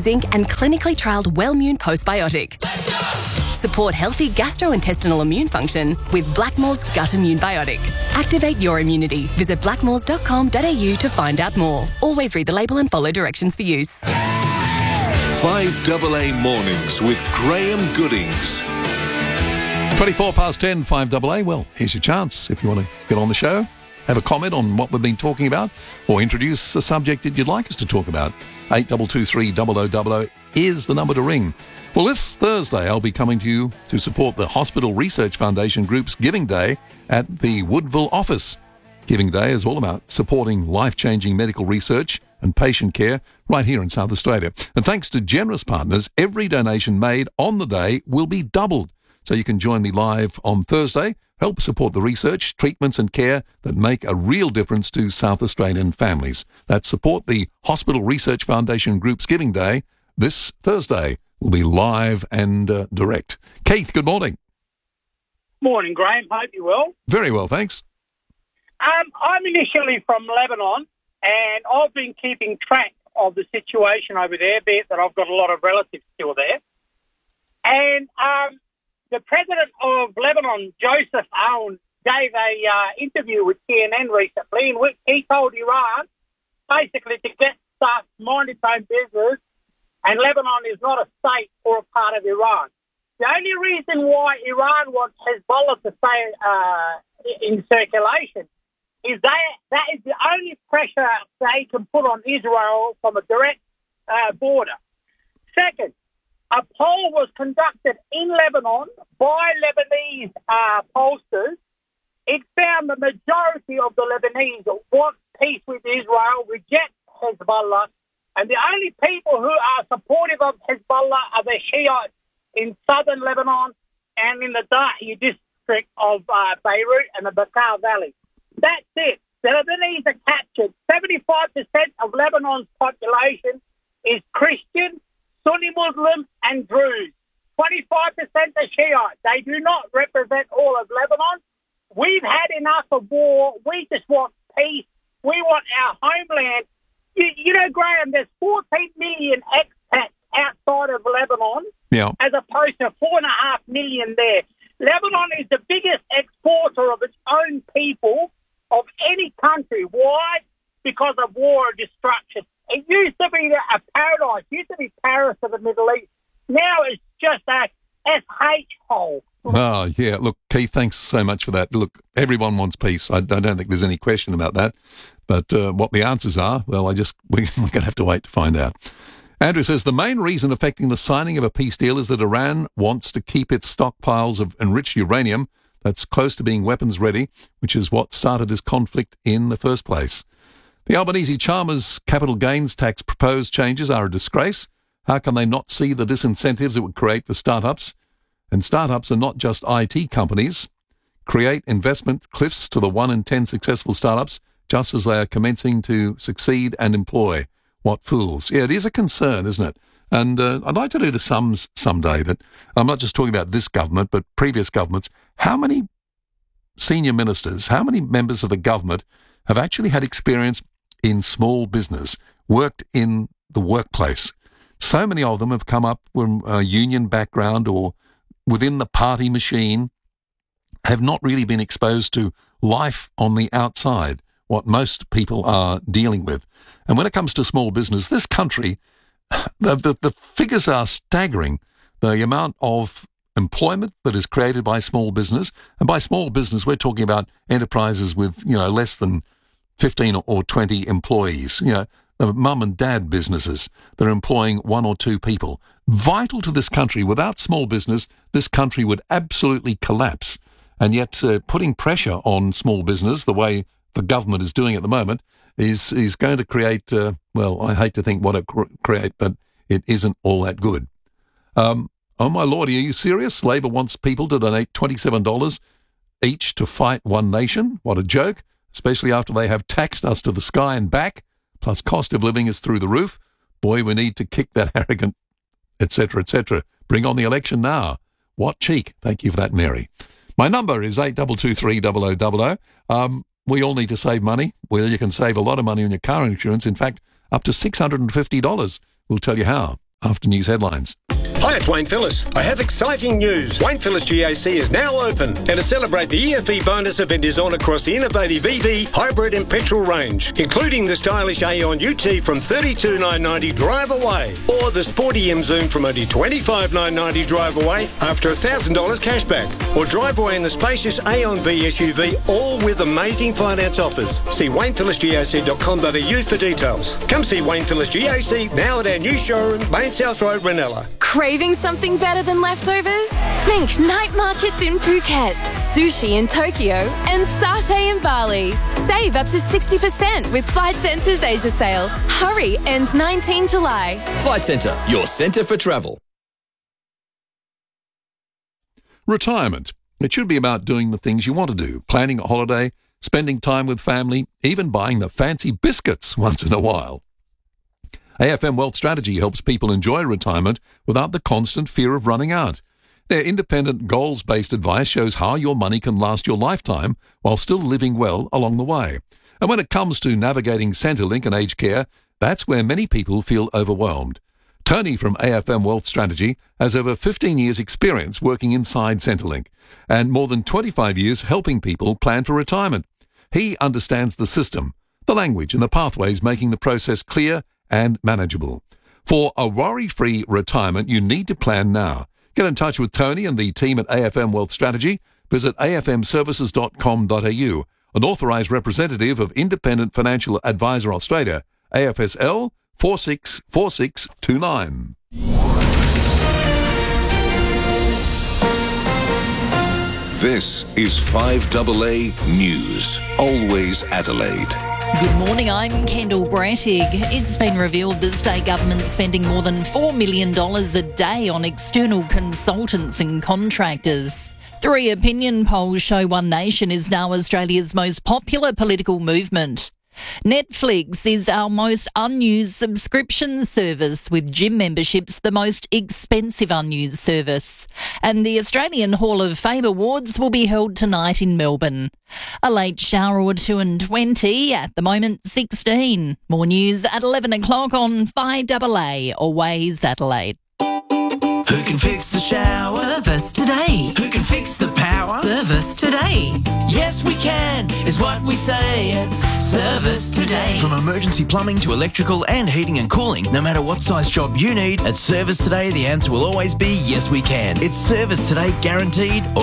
zinc and clinically trialled Wellmune postbiotic. Support healthy gastrointestinal immune function with Blackmores Gut Immune Biotic. Activate your immunity. Visit blackmores.com.au to find out more. Always read the label and follow directions for use. 5AA Mornings with Graham Goodings. 24 past 10, 5AA. Well, here's your chance if you want to get on the show. Have a comment on what we've been talking about or introduce a subject that you'd like us to talk about. 8223 0000 is the number to ring. Well, this Thursday I'll be coming to you to support the Hospital Research Foundation Group's Giving Day at the Woodville office. Giving Day is all about supporting life-changing medical research and patient care right here in South Australia. And thanks to generous partners, every donation made on the day will be doubled. So you can join me live on Thursday. Help support the research, treatments and care that make a real difference to South Australian families. That's support the Hospital Research Foundation Group's Giving Day. This Thursday will be live and direct. Keith, good morning. Morning, Graham. Hope you're well. Very well, thanks. I'm initially from Lebanon, and I've been keeping track of the situation over there, be it that I've got a lot of relatives still there. And the president of Lebanon, Joseph Aoun, gave a interview with CNN recently in which he told Iran basically to get stuff, mind its own business, and Lebanon is not a state or a part of Iran. The only reason why Iran wants Hezbollah to stay in circulation is that is the only pressure they can put on Israel from a direct border. Second, a poll was conducted in Lebanon by Lebanese pollsters. It found the majority of the Lebanese want peace with Israel, reject Hezbollah, and the only people who are supportive of Hezbollah are the Shiites in southern Lebanon and in the Dahi district of Beirut and the Bekaa Valley. That's it. The Lebanese are captured. 75% of Lebanon's population is Christian, Sunni Muslim and Druze. 25% are Shiite. They do not represent all of Lebanon. We've had enough of war. We just want peace. We want our homeland. You know, Graham, there's 14 million expats outside of Lebanon, as opposed to 4.5 million there. Lebanon is the biggest exporter of its own people of any country. Why? Because of war and destruction. It used to be a paradise. It used to be Paris of the Middle East. Now it's just a SH hole. Oh, yeah. Look, Keith, thanks so much for that. Look, everyone wants peace. I don't think there's any question about that. But what the answers are, well, we're going to have to wait to find out. Andrew says the main reason affecting the signing of a peace deal is that Iran wants to keep its stockpiles of enriched uranium that's close to being weapons ready, which is what started this conflict in the first place. The Albanese Chalmers capital gains tax proposed changes are a disgrace. How can they not see the disincentives it would create for startups? And startups are not just IT companies. Create investment cliffs to the 1 in 10 successful startups just as they are commencing to succeed and employ. What fools. Yeah, it is a concern, isn't it? And I'd like to do the sums someday that I'm not just talking about this government, but previous governments. How many senior ministers, how many members of the government have actually had experience in small business, worked in the workplace? So many of them have come up from a union background or within the party machine, have not really been exposed to life on the outside, what most people are dealing with. And when it comes to small business, this country, the figures are staggering. The amount of employment that is created by small business, and by small business, we're talking about enterprises with, less than 15 or 20 employees, the mum and dad businesses that are employing 1 or 2 people. Vital to this country. Without small business, this country would absolutely collapse. And yet putting pressure on small business, the way the government is doing at the moment, is going to create, I hate to think what it create, but it isn't all that good. Oh my Lord, are you serious? Labor wants people to donate $27 each to fight One Nation? What a joke, especially after they have taxed us to the sky and back, plus cost of living is through the roof. Boy, we need to kick that arrogant, etc., etc. Bring on the election now. What cheek. Thank you for that, Mary. My number is 8223 0000. We all need to save money. Well, you can save a lot of money on your car insurance. In fact, up to $650. We'll tell you how. after news headlines. Hi, it's Wayne Phillips. I have exciting news. Wayne Phillips GAC is now open. And to celebrate, the EFE bonus event is on across the innovative EV, hybrid and petrol range, including the stylish Aeon UT from $32,990 drive away, or the sporty M Zoom from only $25,990 drive away after $1,000 cashback, or drive away in the spacious Aeon V SUV, all with amazing finance offers. See WaynePhillipsGAC.com.au for details. Come see Wayne Phillips GAC now at our new showroom, Main South Road, Ranella. Craving something better than leftovers? Think night markets in Phuket, sushi in Tokyo, and satay in Bali. Save up to 60% with Flight Centre's Asia sale. Hurry, ends 19 July. Flight Centre, your centre for travel. Retirement. It should be about doing the things you want to do, planning a holiday, spending time with family, even buying the fancy biscuits once in a while. AFM Wealth Strategy helps people enjoy retirement without the constant fear of running out. Their independent, goals-based advice shows how your money can last your lifetime while still living well along the way. And when it comes to navigating Centrelink and aged care, that's where many people feel overwhelmed. Tony from AFM Wealth Strategy has over 15 years' experience working inside Centrelink and more than 25 years helping people plan for retirement. He understands the system, the language and the pathways, making the process clear and manageable. For a worry-free retirement, you need to plan now. Get in touch with Tony and the team at AFM Wealth Strategy. Visit afmservices.com.au. An authorised representative of Independent Financial Advisor Australia, AFSL 464629. This is 5AA News. Always Adelaide. Good morning, I'm Kendall Brattig. It's been revealed the state government's spending more than $4 million a day on external consultants and contractors. 3 opinion polls show One Nation is now Australia's most popular political movement. Netflix is our most unused subscription service, with gym memberships the most expensive unused service. And the Australian Hall of Fame Awards will be held tonight in Melbourne. A late shower or two and 20, at the moment 16. More news at 11 o'clock on 5AA, Always Adelaide. Who can fix the shower? Service Today. Who can fix the power? Service Today. Yes, we can, is what we say at Service Today. From emergency plumbing to electrical and heating and cooling, no matter what size job you need, at Service Today, the answer will always be yes, we can. It's Service Today, guaranteed, or